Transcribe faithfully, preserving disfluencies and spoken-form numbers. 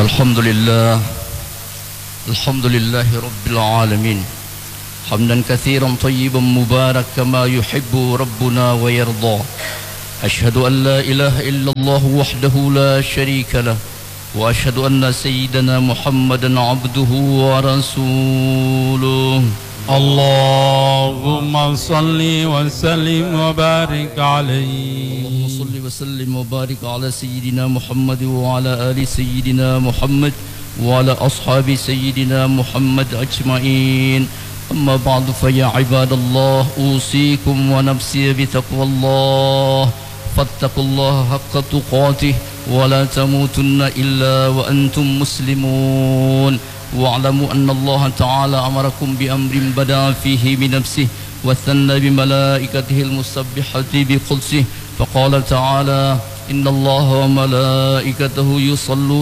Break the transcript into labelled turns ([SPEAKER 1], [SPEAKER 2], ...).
[SPEAKER 1] الحمد لله الحمد لله رب العالمين حمدا كثيرا طيبا مبارك كما يحب ربنا ويرضى. أشهد أن لا إله إلا الله وحده لا شريك له، وأشهد أن سيدنا محمدا عبده ورسوله.
[SPEAKER 2] اللهم صل وسلم وبارك عليه.
[SPEAKER 1] اللهم صل وسلم وبارك على سيدنا محمد وعلى آل سيدنا محمد وعلى أصحاب سيدنا محمد أجمعين. أما بعد فيا عباد الله، أوصيكم ونفسي بتقوى الله، فاتقوا الله حق تقاته ولا تموتن إلا وأنتم مسلمون. واعلموا أن الله تعالى أمركم بأمر بدأ فيه بنفسه وثنى بملائكته المسبحة بقدسه، فقال تعالى: إن الله وملائكته يصلون